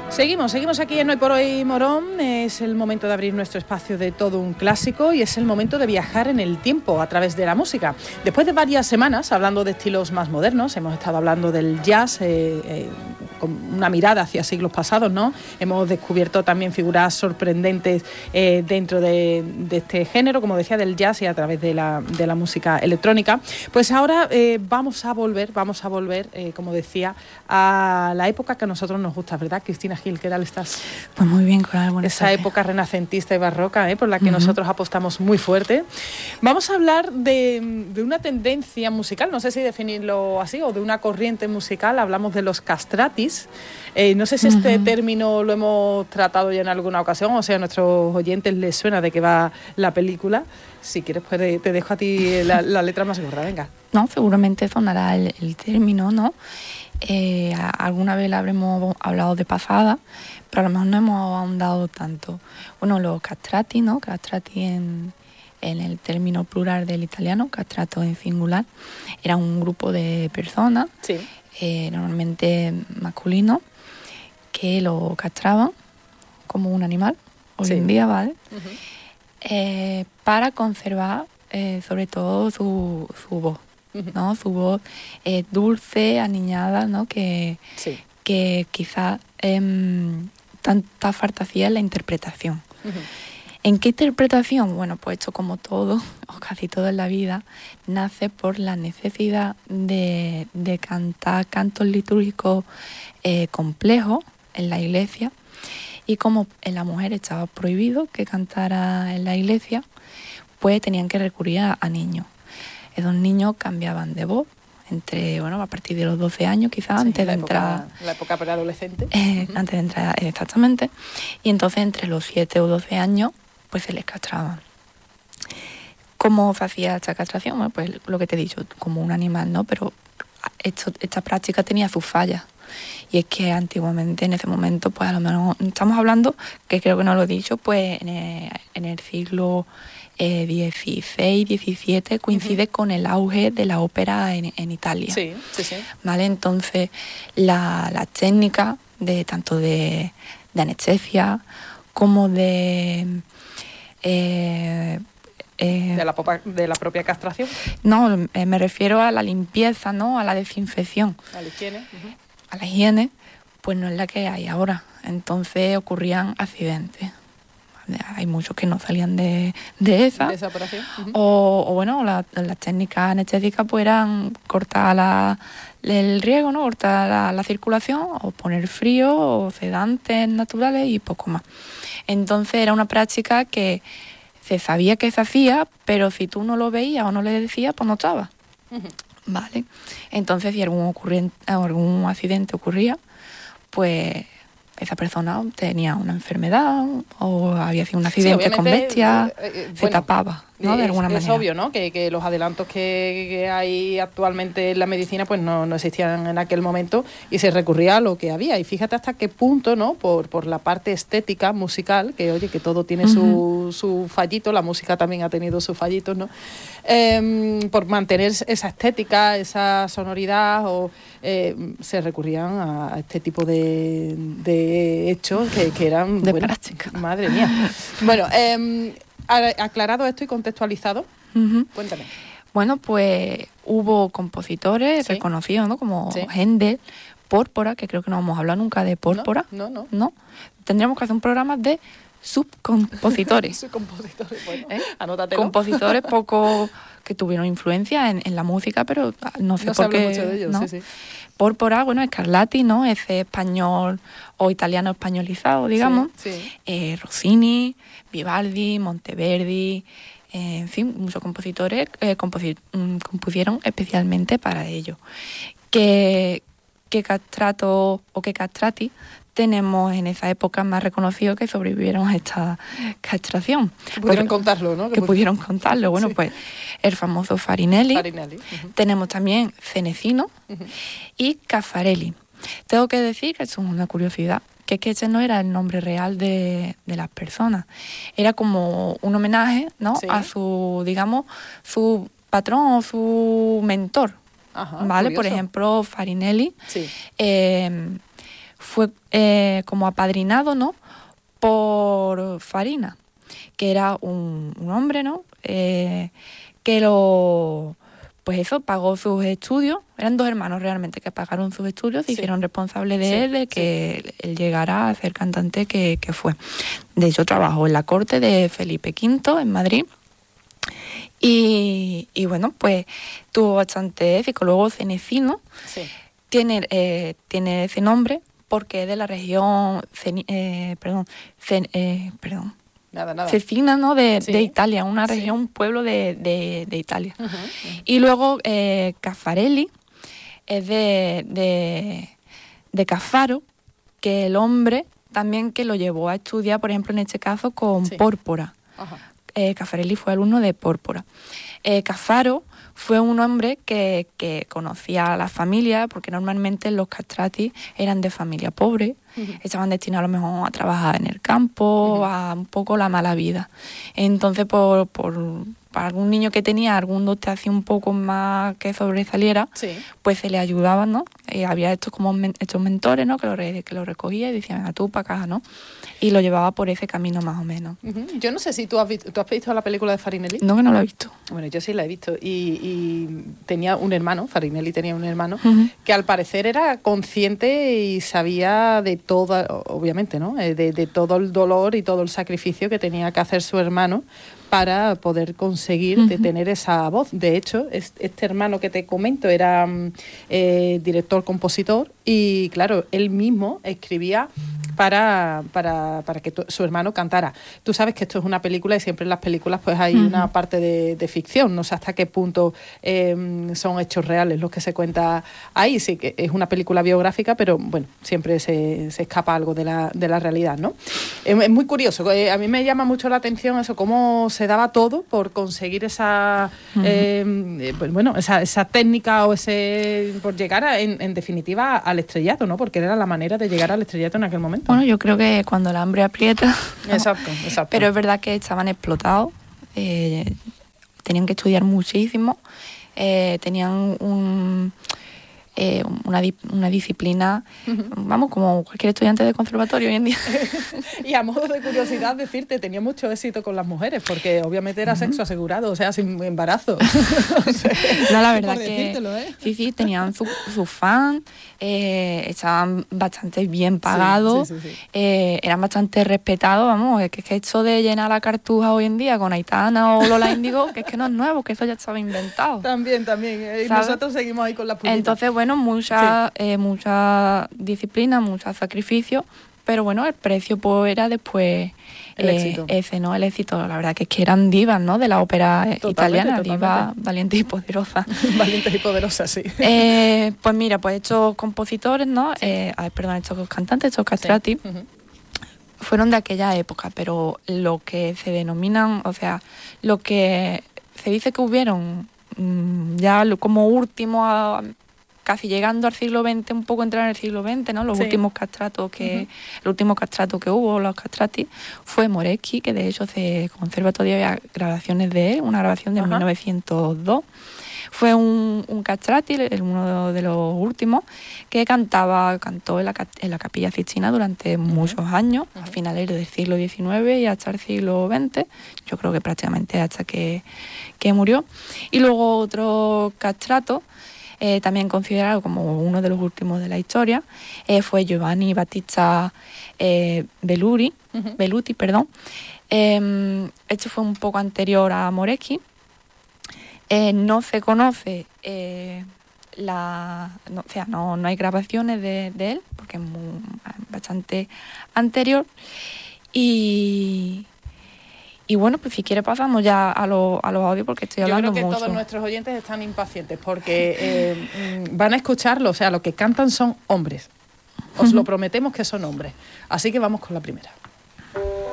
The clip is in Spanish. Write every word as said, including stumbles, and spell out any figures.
Seguimos, seguimos aquí en Hoy por Hoy Morón. Es el momento de abrir nuestro espacio de todo un clásico y es el momento de viajar en el tiempo a través de la música. Después de varias semanas hablando de estilos más modernos, hemos estado hablando del jazz eh, eh, con una mirada hacia siglos pasados, ¿no? Hemos descubierto también figuras sorprendentes eh, dentro de, de este género, como decía, del jazz y a través de la, de la música electrónica. Pues ahora eh, vamos a volver, vamos a volver, eh, como decía, a la época que a nosotros nos gusta, ¿verdad, Cristina Gil? ¿Qué tal estás? Pues muy bien, Coral. Buenas Esa tardes. época renacentista y barroca, ¿eh? Por la que uh-huh. nosotros apostamos muy fuerte. Vamos a hablar de, de una tendencia musical, no sé si definirlo así, o de una corriente musical. Hablamos de los castratis. Eh, no sé si este uh-huh. término lo hemos tratado ya en alguna ocasión, o sea, a nuestros oyentes les suena de qué va la película. Si quieres, pues te dejo a ti la, la letra más gorda, venga. No, seguramente sonará el, el término, ¿no? Eh, alguna vez habremos hablado de pasada, pero a lo mejor no hemos ahondado tanto. Bueno, los castrati, ¿no? Castrati en, en el término plural del italiano, castrato en singular, era un grupo de personas, sí. eh, normalmente masculinos, que lo castraban como un animal, hoy sí. en día, ¿vale? Uh-huh. Eh, para conservar eh, sobre todo su, su voz. ¿No? Su voz eh, dulce, aniñada, ¿no? Que, sí. que quizás eh, tanta falta hacía en la interpretación. Uh-huh. ¿En qué interpretación? Bueno, pues esto como todo, o casi todo en la vida, nace por la necesidad de, de cantar cantos litúrgicos eh, complejos en la iglesia, y como en la mujer estaba prohibido que cantara en la iglesia, pues tenían que recurrir a, a niños. Esos niños cambiaban de voz entre, bueno, a partir de los doce años quizás, sí, antes de época, entrar... La época preadolescente. Eh, uh-huh. Antes de entrar, exactamente. Y entonces entre los siete o doce años, pues se les castraban. ¿Cómo se hacía esta castración? Bueno, pues lo que te he dicho, como un animal, ¿no? Pero esto, esta práctica tenía sus fallas. Y es que antiguamente, en ese momento, pues a lo mejor estamos hablando, que creo que no lo he dicho, pues en el, en el siglo... Eh, dieciséis, diecisiete coincide uh-huh. con el auge de la ópera en, en Italia. Sí, sí, sí. ¿Vale? Entonces, la, la técnica de tanto de, de anestesia como de... Eh, eh, ¿De, la popa, ¿De la propia castración? No, eh, me refiero a la limpieza, ¿no? A la desinfección. A la higiene. Uh-huh. A la higiene, pues no es la que hay ahora. Entonces ocurrían accidentes. Hay muchos que no salían de, de esa. De esa operación. Uh-huh. O, o bueno, las la técnicas anestésicas pues eran cortar la, el riego, ¿no? Cortar la, la circulación, o poner frío, o sedantes naturales y poco más. Entonces era una práctica que se sabía que se hacía, pero si tú no lo veías o no le decías, pues no estaba. Uh-huh. Vale. Entonces si algún, ocurrente, algún accidente ocurría, pues... esa persona tenía una enfermedad o había sido un accidente sí, con bestia, eh, eh, se bueno, tapaba, ¿no? De alguna es, manera. Es obvio, ¿no? Que, que los adelantos que, que hay actualmente en la medicina pues no, no existían en aquel momento y se recurría a lo que había. Y fíjate hasta qué punto, ¿no? Por, por la parte estética, musical, que oye, que todo tiene uh-huh. su, su fallito, la música también ha tenido sus fallitos, ¿no? Eh, por mantener esa estética, esa sonoridad, o eh, se recurrían a este tipo de, de hechos que, que eran... De bueno, práctica. Madre mía. Bueno, eh, aclarado esto y contextualizado, uh-huh. cuéntame. Bueno, pues hubo compositores sí. reconocidos, ¿no? Como sí. Händel, Pórpora, que creo que no vamos a hablar nunca de Pórpora. No, no, no. ¿no? Tendríamos que hacer un programa de subcompositores. subcompositores, bueno, ¿eh? Anótatelo. Compositores poco que tuvieron influencia en, en la música, pero no sé no por qué. Mucho de ellos, ¿no? sí, sí. Pórpora, bueno, Scarlatti, ¿no? Ese español o italiano españolizado, digamos. Sí, sí. Eh, Rossini, Vivaldi, Monteverdi, eh, en fin, muchos compositores eh, composi- compusieron especialmente para ello. ¿Qué, qué castrato o qué castrati tenemos en esa época más reconocidos que sobrevivieron a esta castración? Que pudieron Porque, contarlo, ¿no? Que, que pudieron contarlo. Bueno, sí. Pues el famoso Farinelli. Farinelli. Uh-huh. Tenemos también Cenecino uh-huh. y Caffarelli. Tengo que decir que eso es una curiosidad, que es que ese no era el nombre real de, de las personas. Era como un homenaje, ¿no? Sí. A su, digamos, su patrón o su mentor. Ajá, ¿vale? curioso. Por ejemplo, Farinelli. Sí. Eh, fue eh, como apadrinado, ¿no?, por Farina, que era un, un hombre, ¿no?, eh, que lo... pues eso, pagó sus estudios. Eran dos hermanos realmente que pagaron sus estudios, se sí. hicieron responsables de sí, él, de que sí. él llegara a ser cantante que, que fue. De hecho, trabajó en la corte de Felipe quinto en Madrid. Y, y bueno, pues tuvo bastante éxito. Luego Cenecino sí. tiene, eh, tiene ese nombre porque es de la región, Ceni, eh, perdón, Cen, eh, perdón, Nada, nada. Cecina, ¿no?, de, sí. de Italia, una región, sí. un pueblo de, de, de Italia. Uh-huh, uh-huh. Y luego eh, Caffarelli es de, de, de Caffaro, que el hombre también que lo llevó a estudiar, por ejemplo, en este caso, con sí. Pórpora. Uh-huh. Eh, Caffarelli fue alumno de Pórpora. Eh, Caffaro fue un hombre que, que conocía a la familia, porque normalmente los castrati eran de familia pobre, uh-huh. estaban destinados a lo mejor a trabajar en el campo, uh-huh. a un poco la mala vida. Entonces, por, por para algún niño que tenía algún dote así un poco más que sobresaliera, sí. pues se le ayudaban, ¿no? Eh, había estos como men- estos mentores, ¿no?, que lo, re- que lo recogía y decían, venga, tú para acá, ¿no? Y lo llevaba por ese camino más o menos. Uh-huh. Yo no sé si tú has visto, ¿tú has visto la película de Farinelli? No, que no la he visto. Bueno, yo sí la he visto. Y, y tenía un hermano, Farinelli tenía un hermano, uh-huh. que al parecer era consciente y sabía de todo, obviamente, ¿no?, de, de todo el dolor y todo el sacrificio que tenía que hacer su hermano para poder conseguir uh-huh. de tener esa voz. De hecho, este hermano que te comento era eh, director, compositor, y claro, él mismo escribía para, para, para que tu, su hermano cantara. Tú sabes que esto es una película y siempre en las películas pues hay uh-huh. una parte de, de ficción, no sé hasta qué punto eh, son hechos reales los que se cuenta ahí. Sí que es una película biográfica, pero bueno, siempre se, se escapa algo de la, de la realidad, ¿no? Es, es muy curioso, eh, a mí me llama mucho la atención eso, cómo se daba todo por conseguir esa uh-huh. eh, bueno, esa, esa técnica o ese por llegar a, en, en definitiva al estrellato, ¿no? Porque era la manera de llegar al estrellato en aquel momento. Bueno, yo creo que cuando el hambre aprieta. Exacto, exacto. Pero es verdad que estaban explotados, eh, tenían que estudiar muchísimo, eh, tenían un eh, una, una disciplina, uh-huh. vamos, como cualquier estudiante de conservatorio hoy en día. Y a modo de curiosidad decirte, tenía mucho éxito con las mujeres, porque obviamente era uh-huh. sexo asegurado, o sea, sin embarazo. O sea, no, la verdad que ¿eh? sí, sí, tenían sus su fans, eh, estaban bastante bien pagados, sí, sí, sí, sí. Eh, eran bastante respetados, vamos, es que, es que esto de llenar la cartuja hoy en día con Aitana o Lola Índigo, que es que no es nuevo, que eso ya estaba inventado. También, también, eh, y nosotros seguimos ahí con las puñitas. Entonces, bueno, mucha, sí. eh, mucha disciplina, mucho sacrificio, pero bueno, el precio pues era después el eh, éxito. ese, ¿no? El éxito, la verdad que es que eran divas, ¿no? De la ópera totalmente, italiana, totalmente. Divas valientes y poderosas. Valientes y poderosas, sí. Eh, pues mira, pues estos compositores, ¿no? Sí. Eh, ay, perdón, estos cantantes, estos castrati, sí. uh-huh. fueron de aquella época, pero lo que se denominan, o sea, lo que se dice que hubieron mmm, ya como último a, casi llegando al siglo veinte, un poco entrar en el siglo veinte, ¿no? Los sí. últimos castratos que, uh-huh. el último castrato que hubo, los castrati, fue Moreschi, que de hecho se conserva todavía grabaciones de él, una grabación de uh-huh. mil novecientos dos. Fue un, un castrati, el, uno de los últimos, que cantaba, cantó en la, en la Capilla Sixtina durante uh-huh. muchos años, uh-huh. a finales del siglo diecinueve y hasta el siglo veinte, yo creo que prácticamente hasta que, que murió. Y luego otro castrato, Eh, también considerado como uno de los últimos de la historia, eh, fue Giovanni Battista eh, Belluri, uh-huh. Belluti, perdón. Eh, este fue un poco anterior a Moreschi. Eh, no se conoce, eh, la, no, o sea, no, no hay grabaciones de, de él, porque es muy, bastante anterior. Y... Y bueno, pues si quiere pasamos ya a, lo, a los audios porque estoy hablando mucho. Yo creo que mucho. Todos nuestros oyentes están impacientes porque eh, van a escucharlo, o sea, lo que cantan son hombres. Os lo prometemos que son hombres. Así que vamos con la primera.